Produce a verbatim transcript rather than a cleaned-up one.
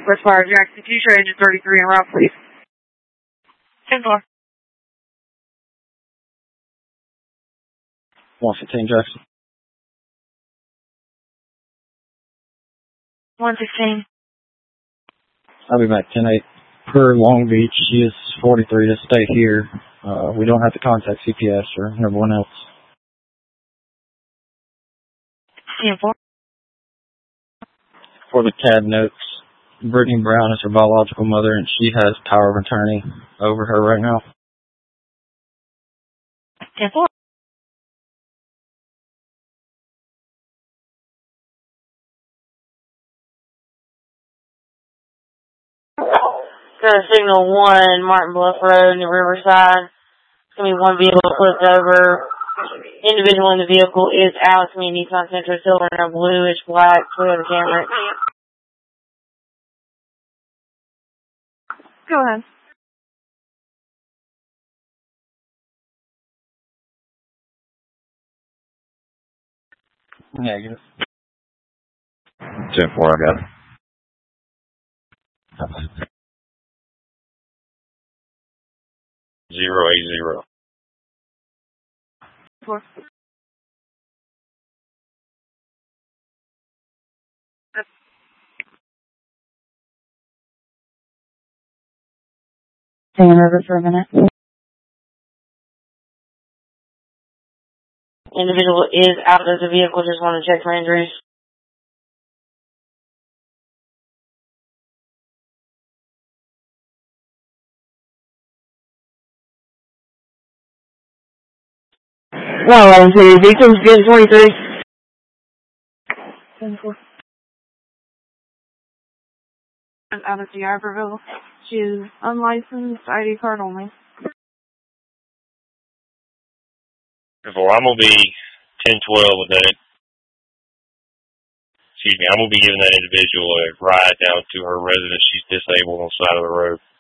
West Fire Jackson, two show engine thirty-three en route, please. ten four. one fifteen Jackson. one sixteen. I'll be back ten eight. Per Long Beach, she is forty-three to stay here. Uh, we don't have to contact C P S or everyone else. ten four. For the C A D notes, Brittany Brown is her biological mother, and she has power of attorney over her right now. ten four. Go to signal one, Martin Bluff Road, New Riverside. It's going to be one vehicle flipped over. Individual in the vehicle is Alex Me, Nissan Sentra, silver and a bluish black Toyota Camry. Go ahead. Negative. ten four, I got it. Zero eight zero. Four. Hang over for a minute. Individual is out of the vehicle, just want to check for injuries. one eleven City, victims, getting twenty-three. ten four. Out of the Iberville. She's unlicensed, I D card only. Before, I'm going to be ten twelve with that. Excuse me, I'm going to be giving that individual a ride down to her residence. She's disabled on the side of the road.